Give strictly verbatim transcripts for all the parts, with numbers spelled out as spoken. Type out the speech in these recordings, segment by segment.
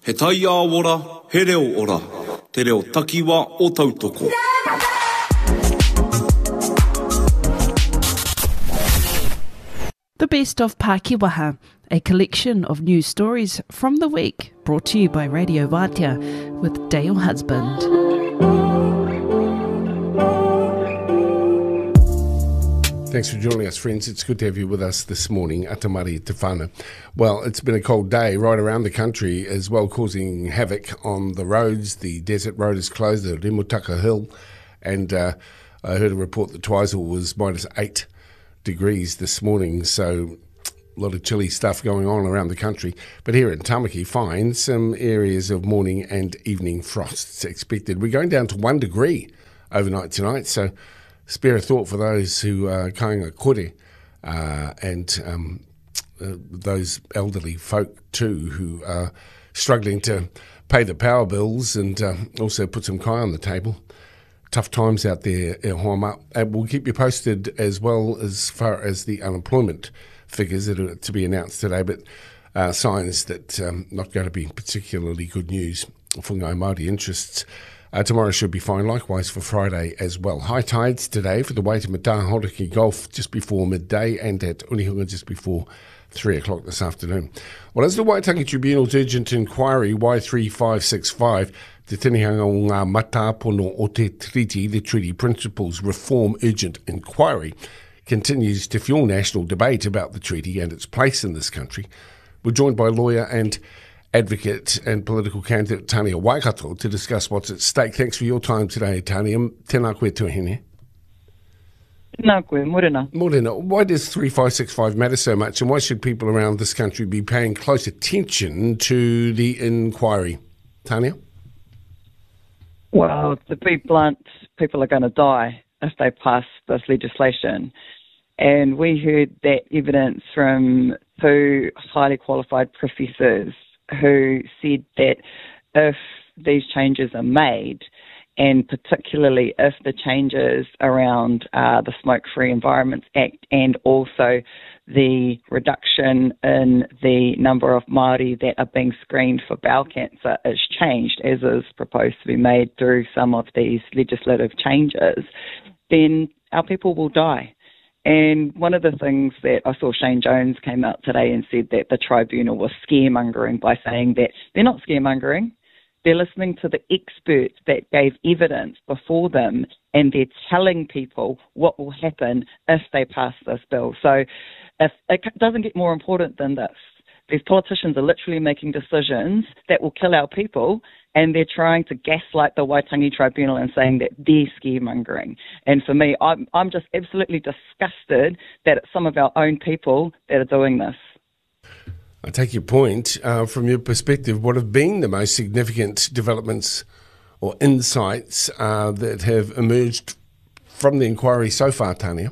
He tai a ora, he reo ora. Te reo takiwa o tautoko. The Best of Pākehā, a collection of news stories from the week, brought to you by Radio Vātia with Dale Husband. Thanks for joining us, friends. It's good to have you with us this morning. Atamari te whānau. Well, it's been a cold day right around the country as well, causing havoc on the roads. The desert road is closed, the Rimutaka Hill, and uh, I heard a report that Twizel was minus eight degrees this morning, so a lot of chilly stuff going on around the country. But here in Tamaki, fine, some areas of morning and evening frosts expected. We're going down to one degree overnight tonight, so spare a thought for those who are kainga kore uh, and um, uh, those elderly folk too who are struggling to pay the power bills and uh, also put some kai on the table. Tough times out there, e hoama. And we'll keep you posted as well as far as the unemployment figures that are to be announced today, but uh, signs that um, not going to be particularly good news for Ngai Māori interests. Uh, tomorrow should be fine, likewise for Friday as well. High tides today for the Waitemata Horiki Golf just before midday and at Unihunga just before three o'clock this afternoon. Well, as the Waitangi Tribunal's urgent inquiry Y three five six five, Te Tinihanga o ngā matapono o te treaty, the Treaty Principles Reform Urgent Inquiry, continues to fuel national debate about the treaty and its place in this country. We're joined by lawyer and advocate and political candidate Tania Waikato to discuss what's at stake. Thanks for your time today, Tania. Tēnā koe tuahine. Tēnā koe, morena. Morena, why does three five six five matter so much, and why should people around this country be paying close attention to the inquiry? Tania? Well, to be blunt, people are going to die if they pass this legislation. And we heard that evidence from two highly qualified professors who said that if these changes are made, and particularly if the changes around uh, the Smoke-Free Environments Act and also the reduction in the number of Māori that are being screened for bowel cancer is changed, as is proposed to be made through some of these legislative changes, then our people will die. And one of the things that I saw Shane Jones came out today and said that the tribunal was scaremongering by saying that they're not scaremongering. They're listening to the experts that gave evidence before them, and they're telling people what will happen if they pass this bill. So if it doesn't get more important than this. These politicians are literally making decisions that will kill our people, and they're trying to gaslight the Waitangi Tribunal and saying that they're scaremongering. And for me, I'm, I'm just absolutely disgusted that it's some of our own people that are doing this. I take your point. Uh, from your perspective, what have been the most significant developments or insights uh, that have emerged from the inquiry so far, Tania?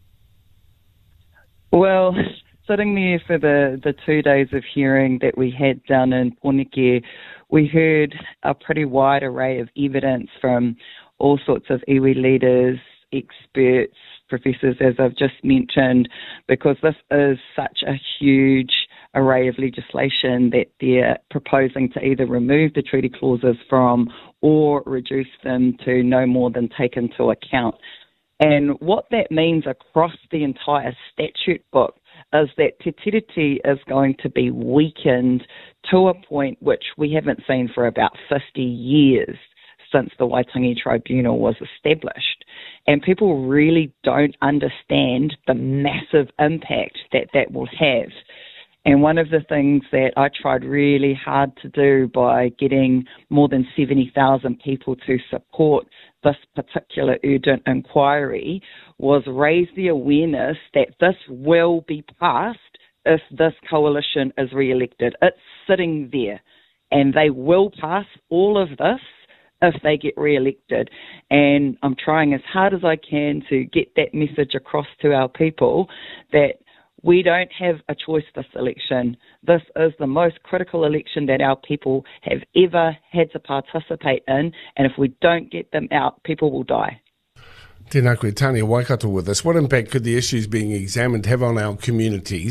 Well, sitting there for the, the two days of hearing that we had down in Pōneke, we heard a pretty wide array of evidence from all sorts of iwi leaders, experts, professors, as I've just mentioned, because this is such a huge array of legislation that they're proposing to either remove the treaty clauses from or reduce them to no more than take into account. And what that means across the entire statute book is that Te Tiriti is going to be weakened to a point which we haven't seen for about fifty years since the Waitangi Tribunal was established. And people really don't understand the massive impact that that will have. And one of the things that I tried really hard to do by getting more than seventy thousand people to support this particular urgent inquiry was raise the awareness that this will be passed if this coalition is re-elected. It's sitting there, and they will pass all of this if they get re-elected. And I'm trying as hard as I can to get that message across to our people that we don't have a choice this election. This is the most critical election that our people have ever had to participate in, and if we don't get them out, people will die. Tēnā koe, Tania Waikato with us. What impact could the issues being examined have on our communities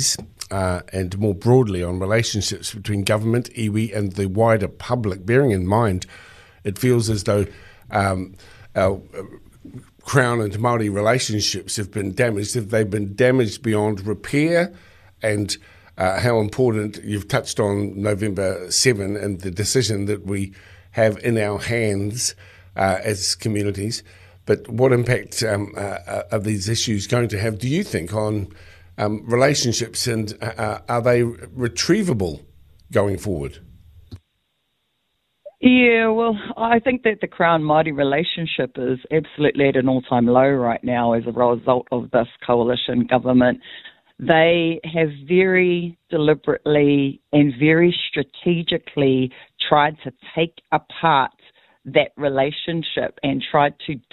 uh, and more broadly on relationships between government, iwi, and the wider public, bearing in mind it feels as though um, our Crown and Māori relationships have been damaged. Have they been damaged beyond repair? And uh, how important, you've touched on November seventh and the decision that we have in our hands uh, as communities. But what impact um, uh, are these issues going to have, do you think, on um, relationships, and uh, are they retrievable going forward? Yeah, well, I think that the Crown-Māori relationship is absolutely at an all-time low right now as a result of this coalition government. They have very deliberately and very strategically tried to take apart that relationship and tried to